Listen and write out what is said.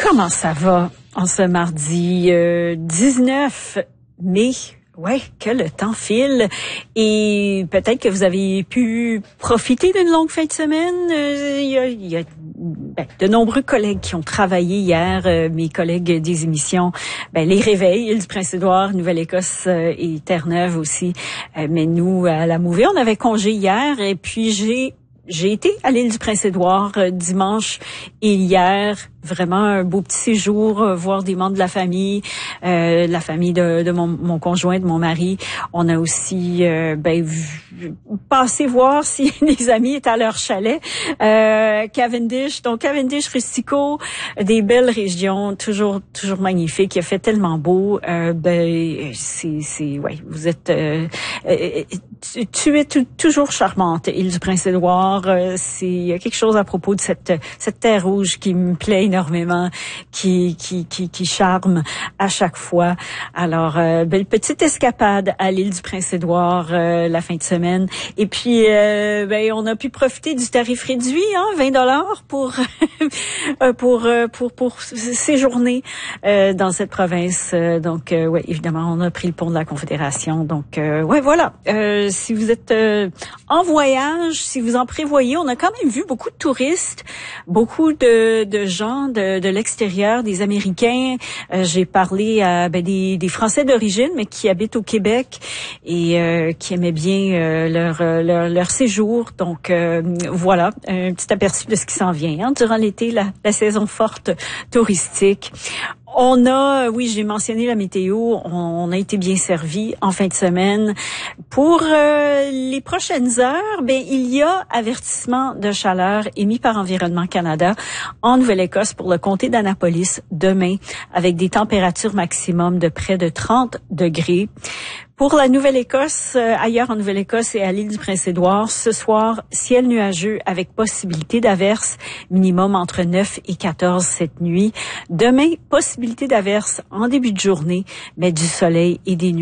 Comment ça va en ce mardi 19 mai? Ouais, que le temps file. Et peut-être que vous avez pu profiter d'une longue fin de semaine. Il y a de nombreux collègues qui ont travaillé hier, mes collègues des émissions, Les Réveils, Île-du-Prince-Édouard, Nouvelle-Écosse et Terre-Neuve aussi. Mais nous, à la Mouvée, on avait congé hier et puis j'ai été à l'île du Prince-Édouard dimanche et hier. Vraiment un beau petit séjour, voir des membres de la famille de mon conjoint, de mon mari. On a aussi passé voir si les amis étaient à leur chalet. Cavendish Rustico, des belles régions, toujours magnifiques. Il a fait tellement beau. Vous êtes tu es toujours charmante, île du Prince-Édouard. Il y a quelque chose à propos de cette terre rouge qui me plaît énormément, qui charme à chaque fois. Alors, belle petite escapade à l'île du Prince-Édouard la fin de semaine. Et puis, on a pu profiter du tarif réduit, $20 pour séjourner dans cette province. Donc, évidemment, on a pris le pont de la Confédération. Donc, voilà. Si vous êtes en voyage, si vous en prévoyez, on a quand même vu beaucoup de touristes, beaucoup de gens de l'extérieur, des Américains. J'ai parlé à des Français d'origine, mais qui habitent au Québec et qui aimaient bien leur séjour. Donc voilà, un petit aperçu de ce qui s'en vient durant l'été, la saison forte touristique. J'ai mentionné la météo, on a été bien servi en fin de semaine. Pour les prochaines heures, il y a avertissement de chaleur émis par Environnement Canada en Nouvelle-Écosse pour le comté d'Annapolis demain, avec des températures maximum de près de 30 degrés. Pour la Nouvelle-Écosse, ailleurs en Nouvelle-Écosse et à l'île du Prince-Édouard, ce soir, ciel nuageux avec possibilité d'averses, minimum entre 9 et 14 cette nuit. Demain, possibilité d'averses en début de journée, mais du soleil et des nuages.